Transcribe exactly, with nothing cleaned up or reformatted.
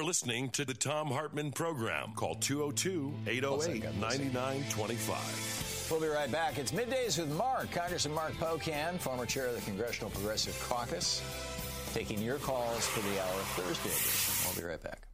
listening to the Thom Hartmann Program. Call two oh two, eight oh eight, nine nine two five. We'll be right back. It's Middays with Mark. Congressman Mark Pocan, former chair of the Congressional Progressive Caucus, taking your calls for the hour Thursday edition. We'll be right back.